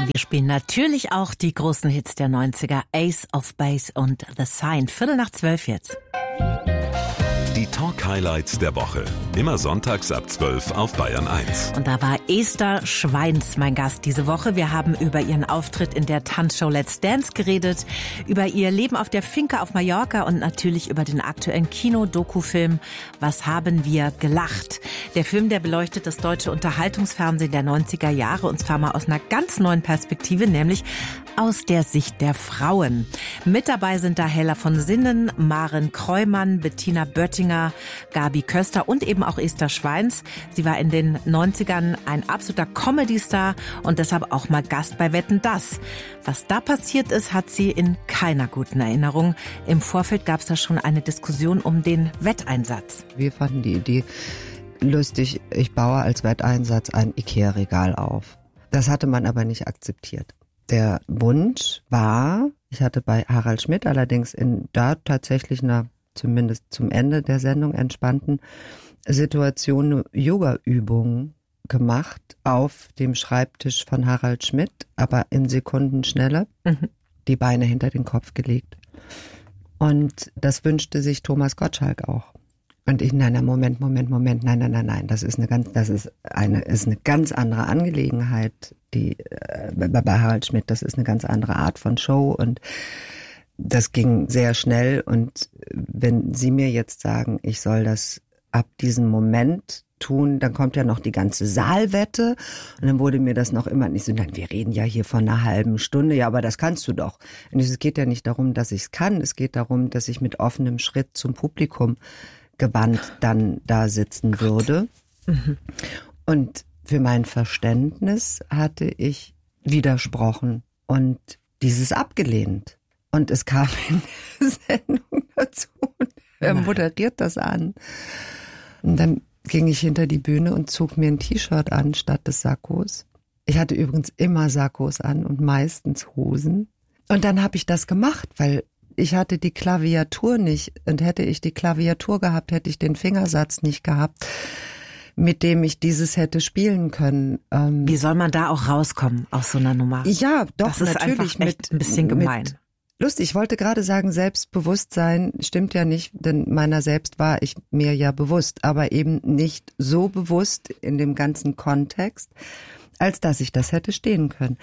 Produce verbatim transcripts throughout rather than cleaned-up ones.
Wir spielen natürlich auch die großen Hits der neunziger, Ace of Base und The Sign. Viertel nach zwölf jetzt. Die Talk-Highlights der Woche. Immer sonntags ab zwölf auf Bayern eins. Und da war Esther Schweins mein Gast diese Woche. Wir haben über ihren Auftritt in der Tanzshow Let's Dance geredet, über ihr Leben auf der Finca auf Mallorca und natürlich über den aktuellen Kino-Doku-Film Was haben wir gelacht? Der Film, der beleuchtet das deutsche Unterhaltungsfernsehen der neunziger Jahre und zwar mal aus einer ganz neuen Perspektive, nämlich aus der Sicht der Frauen. Mit dabei sind da Hella von Sinnen, Maren Kreumann, Bettina Böttinger, Gabi Köster und eben auch Esther Schweins. Sie war in den neunzigern ein absoluter Comedy-Star und deshalb auch mal Gast bei Wetten, dass. Was da passiert ist, hat sie in keiner guten Erinnerung. Im Vorfeld gab es da schon eine Diskussion um den Wetteinsatz. Wir fanden die Idee lustig, ich baue als Wetteinsatz ein Ikea-Regal auf. Das hatte man aber nicht akzeptiert. Der Wunsch war, ich hatte bei Harald Schmidt allerdings in da tatsächlich einer, zumindest zum Ende der Sendung entspannten Situation, eine Yoga-Übung gemacht auf dem Schreibtisch von Harald Schmidt, aber in Sekundenschnelle, mhm. die Beine hinter den Kopf gelegt. Und das wünschte sich Thomas Gottschalk auch. Und ich, nein, nein, Moment, Moment, Moment, nein, nein, nein, nein, das ist eine ganz, das ist eine, ist eine ganz andere Angelegenheit, die, äh, bei Harald Schmidt, das ist eine ganz andere Art von Show und das ging sehr schnell und wenn Sie mir jetzt sagen, ich soll das ab diesem Moment tun, dann kommt ja noch die ganze Saalwette und dann wurde mir das noch immer nicht so, nein, wir reden ja hier von einer halben Stunde, ja, aber das kannst du doch. Und es geht ja nicht darum, dass ich es kann, es geht darum, dass ich mit offenem Schritt zum Publikum gewandt dann da sitzen würde. Mhm. Und für mein Verständnis hatte ich widersprochen und dieses abgelehnt. Und es kam in der Sendung dazu und er moderiert das an. Und dann ging ich hinter die Bühne und zog mir ein T-Shirt an statt des Sakkos. Ich hatte übrigens immer Sakkos an und meistens Hosen. Und dann habe ich das gemacht, weil ich hatte die Klaviatur nicht und hätte ich die Klaviatur gehabt, hätte ich den Fingersatz nicht gehabt, mit dem ich dieses hätte spielen können. Ähm Wie soll man da auch rauskommen aus so einer Nummer? Ja, doch, das ist natürlich einfach echt mit ein bisschen gemein. Mit, lustig, ich wollte gerade sagen, Selbstbewusstsein stimmt ja nicht, denn meiner selbst war ich mir ja bewusst, aber eben nicht so bewusst in dem ganzen Kontext, als dass ich das hätte stehen können.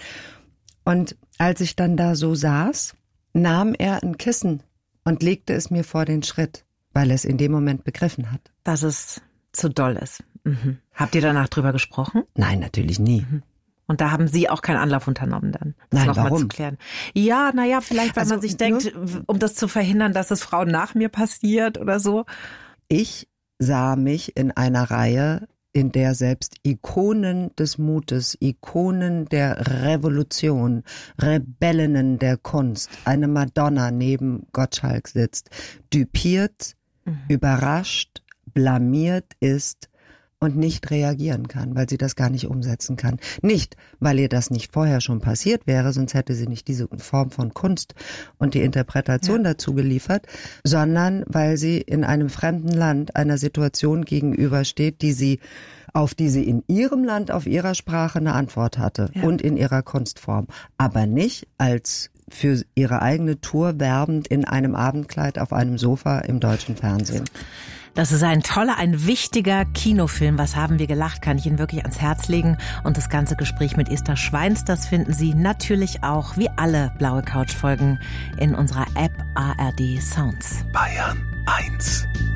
Und als ich dann da so saß, nahm er ein Kissen und legte es mir vor den Schritt, weil er es in dem Moment begriffen hat. Dass es zu doll ist. Mhm. Habt ihr danach drüber gesprochen? Nein, natürlich nie. Mhm. Und da haben Sie auch keinen Anlauf unternommen dann, das Nein, noch warum? mal zu klären. Ja, naja, vielleicht, weil also, man sich denkt, um das zu verhindern, dass es Frauen nach mir passiert oder so. Ich sah mich in einer Reihe, in der selbst Ikonen des Mutes, Ikonen der Revolution, Rebellinnen der Kunst, eine Madonna neben Gottschalk sitzt, düpiert, mhm. überrascht, blamiert ist und nicht reagieren kann, weil sie das gar nicht umsetzen kann. Nicht, weil ihr das nicht vorher schon passiert wäre, sonst hätte sie nicht diese Form von Kunst und die Interpretation ja. dazu geliefert, sondern weil sie in einem fremden Land einer Situation gegenübersteht, die sie, auf die sie in ihrem Land, auf ihrer Sprache eine Antwort hatte ja. und in ihrer Kunstform, aber nicht als für ihre eigene Tour werbend in einem Abendkleid auf einem Sofa im deutschen Fernsehen. Das ist ein toller, ein wichtiger Kinofilm. Was haben wir gelacht? Kann ich Ihnen wirklich ans Herz legen. Und das ganze Gespräch mit Esther Schweins, das finden Sie natürlich auch, wie alle Blaue Couch-Folgen, in unserer App A R D Sounds. Bayern eins.